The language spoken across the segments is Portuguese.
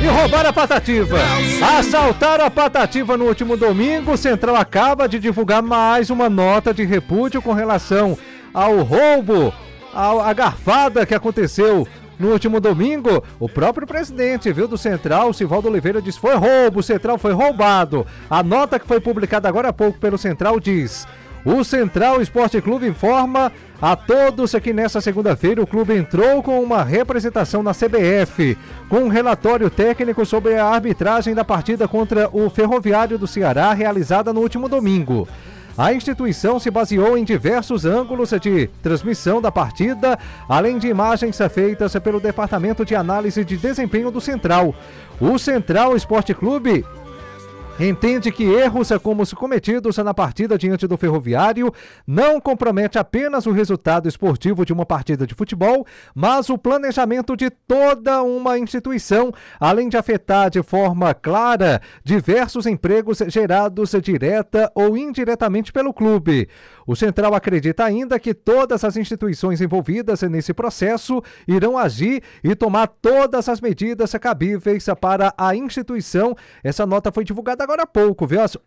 e roubaram a Patativa. Assaltaram a Patativa no último domingo. O Central acaba de divulgar mais uma nota de repúdio com relação ao roubo, a garfada que aconteceu no último domingo. O próprio presidente, do Central, Sivaldo Oliveira, disse: foi roubo, o Central foi roubado. A nota que foi publicada agora há pouco pelo Central diz: o Central Esporte Clube informa a todos que nessa segunda-feira o clube entrou com uma representação na CBF, com um relatório técnico sobre a arbitragem da partida contra o Ferroviário do Ceará, realizada no último domingo. A instituição se baseou em diversos ângulos de transmissão da partida, além de imagens feitas pelo Departamento de Análise de Desempenho do Central. O Central Esporte Clube entende que erros como os cometidos na partida diante do Ferroviário não compromete apenas o resultado esportivo de uma partida de futebol, mas o planejamento de toda uma instituição, além de afetar de forma clara diversos empregos gerados direta ou indiretamente pelo clube. O Central acredita ainda que todas as instituições envolvidas nesse processo irão agir e tomar todas as medidas cabíveis para a instituição. Essa nota foi divulgada agora há pouco, às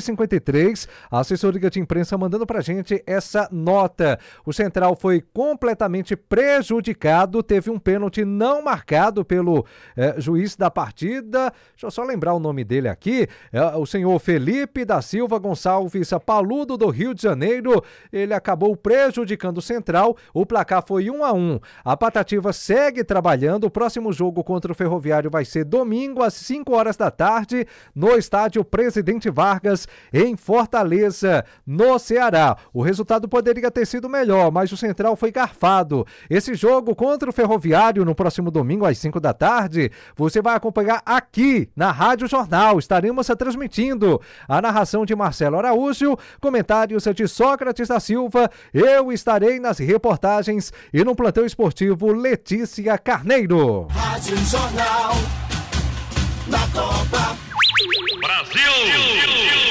8h53, a assessoria de imprensa mandando pra gente essa nota. O Central foi completamente prejudicado, teve um pênalti não marcado pelo juiz da partida. Deixa eu só lembrar o nome dele aqui, o senhor Felipe da Silva Gonçalves Paludo, do Rio de Janeiro. Ele acabou prejudicando o Central, o placar foi 1-1. A Patativa segue trabalhando, o próximo jogo contra o Ferroviário vai ser domingo às 5 horas da tarde, no estádio Presidente Vargas, em Fortaleza, no Ceará. O resultado poderia ter sido melhor, mas o Central foi garfado. Esse jogo contra o Ferroviário no próximo domingo às 5 da tarde, você vai acompanhar aqui na Rádio Jornal. Estaremos transmitindo a narração de Marcelo Araújo, comentários de Sócrates da Silva, eu estarei nas reportagens e no plantão esportivo Letícia Carneiro. Rádio Jornal na Copa Brasil!